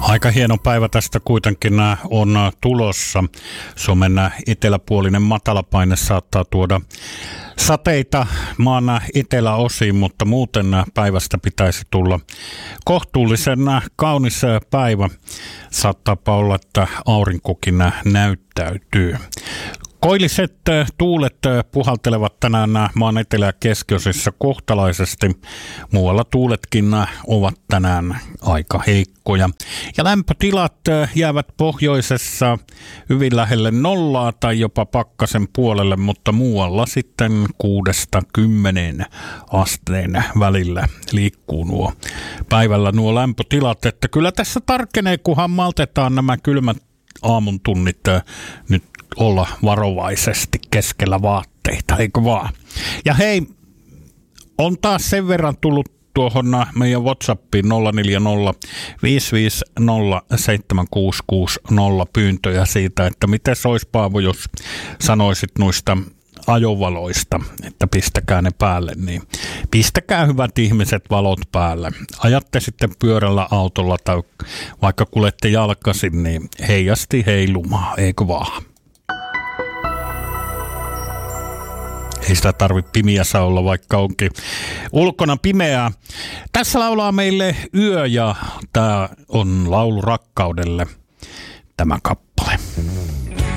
Aika hieno päivä tästä kuitenkin on tulossa. Suomen eteläpuolinen matalapaine saattaa tuoda sateita maan eteläosiin, mutta muuten päivästä pitäisi tulla kohtuullisen kaunis päivä. Saattaapa olla, että aurinkokin näyttäytyy. Koilliset tuulet puhaltelevat tänään maan etelä- ja keskiosissa kohtalaisesti. Muualla tuuletkin ovat tänään aika heikkoja. Ja lämpötilat jäävät pohjoisessa hyvin lähelle nollaa tai jopa pakkasen puolelle, mutta muualla sitten 6-10 asteen välillä liikkuu päivällä nuo lämpötilat. Että kyllä tässä tarkenee, kunhan maltetaan nämä kylmät aamun tunnit nyt olla varovaisesti keskellä vaatteita, eikö vaan? Ja hei, on taas sen verran tullut tuohon meidän WhatsAppiin 040 550 7660 pyyntöjä siitä, että miten se olisi, Paavo, jos sanoisit noista ajovaloista, että pistäkää ne päälle, niin pistäkää hyvät ihmiset valot päälle. Ajatte sitten pyörällä, autolla tai vaikka kulette jalkaisin, niin heijasti heilumaa, eikö vaan? Ei sitä tarvitse pimiässä olla, vaikka onkin ulkona pimeää. Tässä laulaa meille Yö ja tämä on laulu rakkaudelle, tämä kappale.